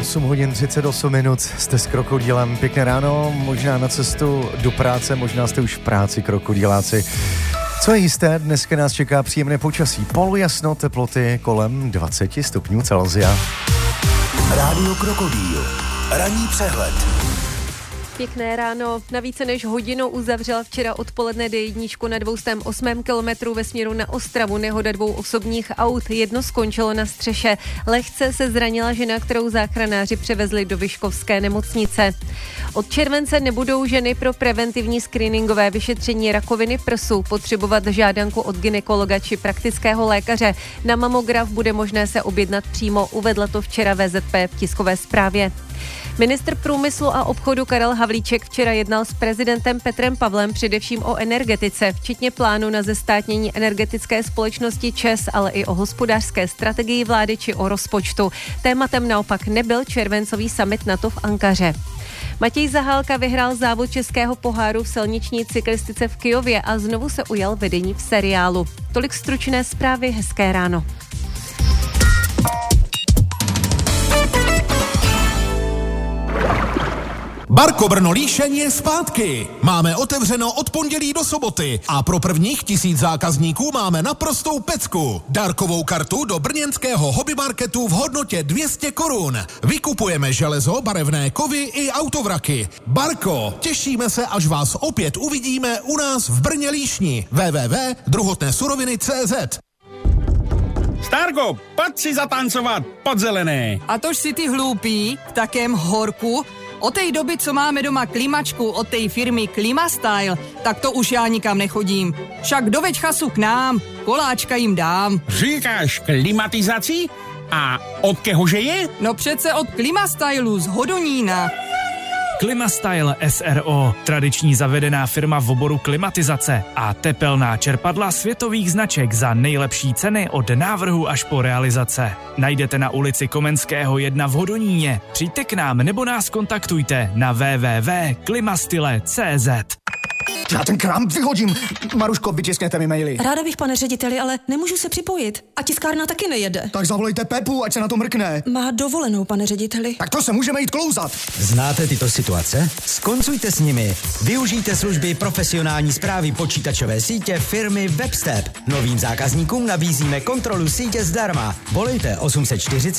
8 hodin 38 minut, jste s Krokodýlem. Pěkné ráno, možná na cestu do práce, možná jste už v práci, krokodýláci. Co je jisté, dneska nás čeká příjemné počasí. Polojasno, teploty kolem 20 stupňů Celsia. Rádio Krokodýl. Ranní přehled. Pěkné ráno. Na více než hodinu uzavřela včera odpoledne D1 na 208. kilometru ve směru na Ostravu nehoda 2 osobních aut. Jedno skončilo na střeše. Lehce se zranila žena, kterou záchranáři převezli do Vyškovské nemocnice. Od července nebudou ženy pro preventivní screeningové vyšetření rakoviny prsu potřebovat žádanku od gynekologa či praktického lékaře. Na mamograf bude možné se objednat přímo, uvedla to včera VZP v tiskové zprávě. Ministr průmyslu a obchodu Karel Havlíček včera jednal s prezidentem Petrem Pavlem především o energetice, včetně plánu na zestátnění energetické společnosti ČEZ, ale i o hospodářské strategii vlády či o rozpočtu. Tématem naopak nebyl červencový summit NATO v Ankaře. Matěj Zahálka vyhrál závod českého poháru v silniční cyklistice v Kyjově a znovu se ujal vedení v seriálu. Tolik stručné zprávy, hezké ráno. Barko Brno Líšeň je zpátky. Máme otevřeno od pondělí do soboty a pro prvních 1000 zákazníků máme naprostou pecku. Dárkovou kartu do brněnského hobbymarketu v hodnotě 200 korun. Vykupujeme železo, barevné kovy i autovraky. Barko, těšíme se, až vás opět uvidíme u nás v Brně Líšni. www.druhotnésuroviny.cz. Starko, pojď si zatancovat pod zelené. A tož si ty hloupý v takém horku. Od té doby, co máme doma klimačku od té firmy Klimastyle, tak to už já nikam nechodím. Však doveď chasu k nám, koláčka jim dám. Říkáš klimatizaci? A od kehože je? No přece od Klimastylu z Hodonína. Klimastyle SRO, tradiční zavedená firma v oboru klimatizace a tepelná čerpadla světových značek za nejlepší ceny od návrhu až po realizace. Najdete na ulici Komenského 1 v Hodoníně. Přijďte k nám nebo nás kontaktujte na www.klimastyle.cz. Já ten krám vyhodím. Maruško, vytiskněte mi maily. Ráda bych, pane řediteli, ale nemůžu se připojit. A tiskárna taky nejede. Tak zavolejte Pepu, ať se na to mrkne. Má dovolenou, pane řediteli. Tak to se můžeme jít klouzat. Znáte tyto situace? Skoncujte s nimi. Využijte služby profesionální správy počítačové sítě firmy Webstep. Novým zákazníkům nabízíme kontrolu sítě zdarma. Volejte 840